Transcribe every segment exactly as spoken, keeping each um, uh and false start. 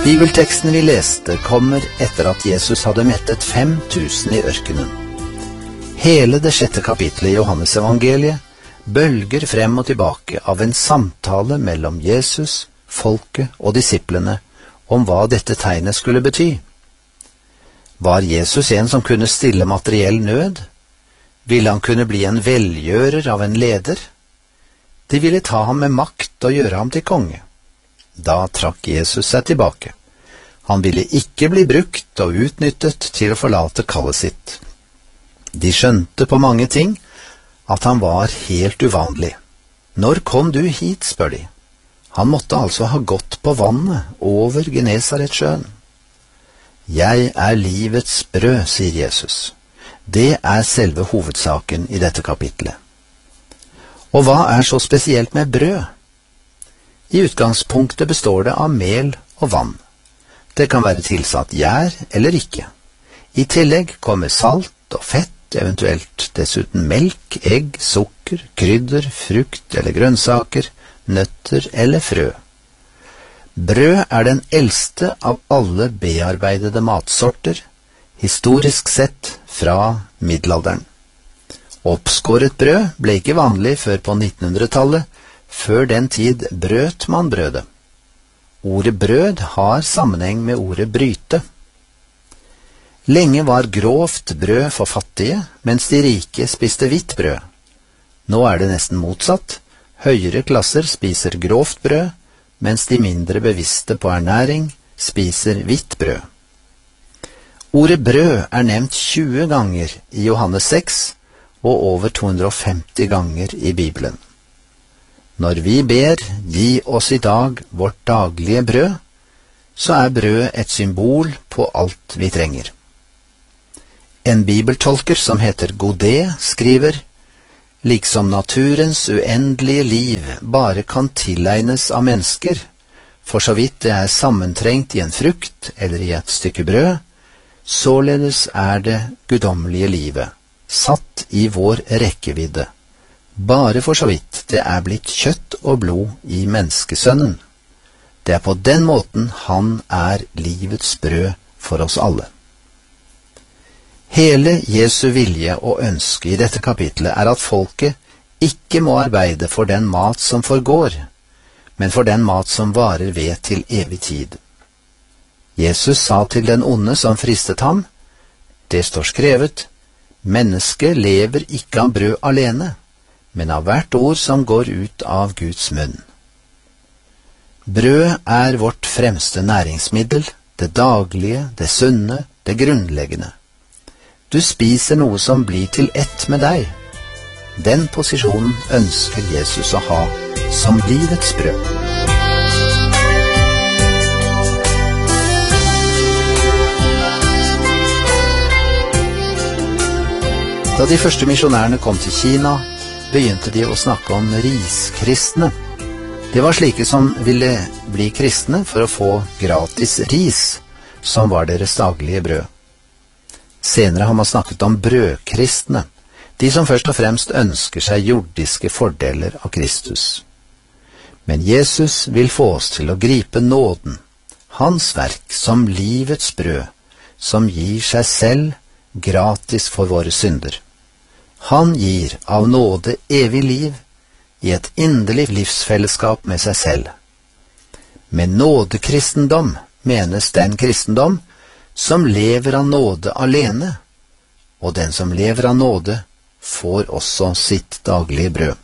Bibelteksten vi leste kommer etter at Jesus hadde mettet fem tusen i ørkenen. Hele det sjette kapitlet i Johannes evangeliet bølger frem og tilbake av en samtale mellom Jesus, folket og disiplene om hva dette tegnet skulle bety. Var Jesus en som kunne stille materiell nød? Ville han kunne bli en velgjører av en leder? De ville ta ham med makt og gjøre ham til konge. Da trakk Jesus seg tilbake. Han ville ikke bli brukt og utnyttet til å forlate kallet sitt. De skjønte på mange ting at han var helt uvanlig. Når kom du hit, spør de. Han måtte altså ha gått på vannet over Genesaretsjøen. Jeg er livets brød, sier Jesus. Det er selve hovedsaken i dette kapitlet. Og hva er så spesielt med brød? I utgangspunktet består det av mel og vann. Det kan være tilsatt gjær eller ikke. I tillegg kommer salt og fett, eventuelt dessuten melk, egg, sukker, krydder, frukt eller grønnsaker, nøtter eller frø. Brød er den eldste av alle bearbeidede matsorter, historisk sett fra middelalderen. Oppskåret brød ble ikke vanlig før på nittenhundretallet. Før den tid brøt man brødet. Ordet brød har sammenheng med ordet bryte. Lenge var grovt brød for fattige, mens de rike spiste hvitt brød. Nå er det nesten motsatt. Høyere klasser spiser grovt brød, mens de mindre bevisste på ernæring spiser hvitt brød. Ordet brød er nevnt tjue ganger i Johannes seks og over to hundre og femti ganger i Bibelen. Når vi ber, gi oss i dag vårt daglige brød, så er brød et symbol på alt vi trenger. En bibeltolker som heter Godet skriver, liksom naturens uendelige liv bare kan tilegnes av mennesker, for så vidt det er sammentrengt i en frukt eller i et stykke brød, således er det guddommelige livet, satt i vår rekkevidde, bare for så vidt det er blitt kjøtt og blod i menneskesønnen. Det er på den måten han er livets brød for oss alle. Hele Jesu vilje og ønske i dette kapitlet er at folket ikke må arbeide for den mat som forgår, men for den mat som varer ved til evig tid. Jesus sa til den onde som fristet ham, det står skrevet, mennesket lever ikke av brød alene, men av hvert ord som går ut av Guds munn. Brød er vårt fremste næringsmiddel, det daglige, det sunne, det grunnleggende. Du spiser noe som blir til ett med deg. Den posisjonen ønsker Jesus å ha som livets brød. Da de første misjonærene kom til Kina, begynte de å snakke om riskristne. Det var slike som ville bli kristne for å få gratis ris, som var deres daglige brød. Senere har man snakket om brødkristne, de som først og fremst ønsker seg jordiske fordeler av Kristus. Men Jesus vil få oss til å gripe nåden, hans verk som livets brød, som gir seg selv gratis for våre synder. Han gir av nåde evig liv i et inderlig livsfellesskap med seg selv. Med nådekristendom menes den kristendom som lever av nåde alene, og den som lever av nåde får også sitt daglige brød.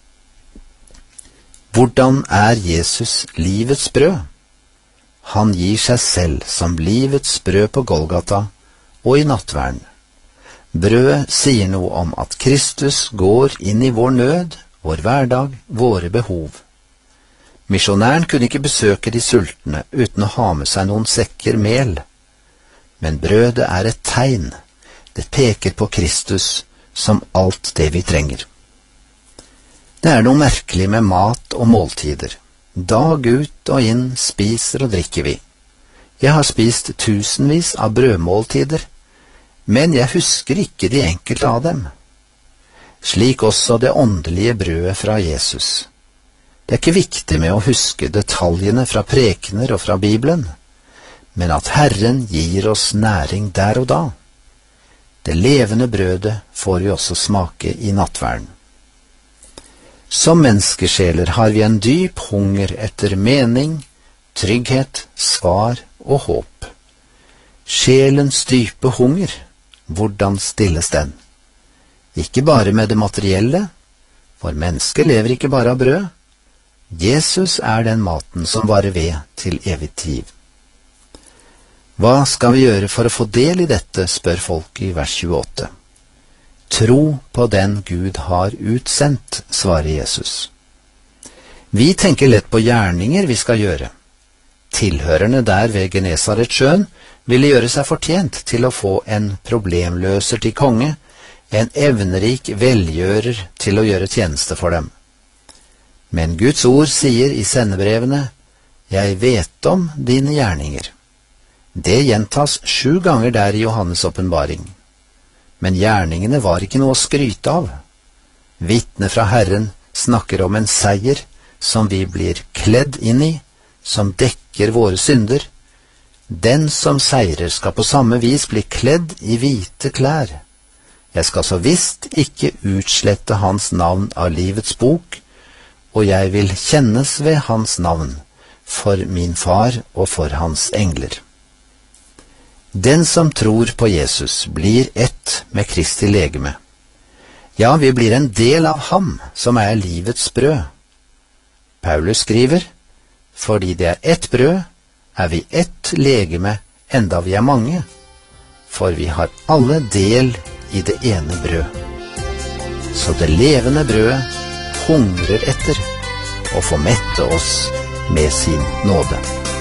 Hvordan er Jesus livets brød? Han gir seg selv som livets brød på Golgata og i nattverden. Brødet sier noe om at Kristus går inn i vår nød, vår hverdag, våre behov. Misjonæren kunne ikke besøke de sultne uten å ha med seg noen sekker mel. Men brødet er et tegn. Det peker på Kristus som alt det vi trenger. Det er noe merkelig med mat og måltider. Dag ut og inn spiser og drikker vi. Jeg har spist tusenvis av brødmåltider, men jeg husker ikke de enkelte av dem. Slik også det åndelige brødet fra Jesus. Det er ikke viktig med å huske detaljene fra prekener og fra Bibelen. men at Herren gir oss næring der og da. Det levende brødet får vi også smake i nattverden. Som menneskesjeler har vi en dyp hunger etter mening, trygghet, svar og håp. Sjelens dype hunger, hvordan stilles den? Ikke bare med det materielle, for mennesket lever ikke bare av brød. Jesus er den maten som varer ved til evig tid. Hva skal vi gjøre for å få del i dette, spør folk i vers tjueåtte. Tro på den Gud har utsendt, svarer Jesus. Vi tenker lett på gjerninger vi skal gjøre. Tilhørerne der ved Genesaretsjøen ville gjøre seg fortjent til å få en problemløser til konge, en evnerik velgjører til å gjøre tjeneste for dem. Men Guds ord sier i sendebrevene, «Jeg vet om dine gjerninger». Det gjentas sju ganger der i Johannes åpenbaring. Men gjerningene var ikke noe å skryte av. Vitne fra Herren snakker om en seier som vi blir kledd inn i, som dekker våre synder. Den som seirer skal på samme vis bli kledd i hvite klær. Jeg skal så visst ikke utslette hans navn av livets bok, og jeg vil kjennes ved hans navn, for min far og for hans engler. Den som tror på Jesus blir ett med Kristi legeme. Ja, vi blir en del av ham som er livets brød. Paulus skriver, fordi det er ett brød, er vi ett legeme enda vi er mange, for vi har alle del i det ene brød. Så det levende brødet hungrer etter å få mette oss med sin nåde.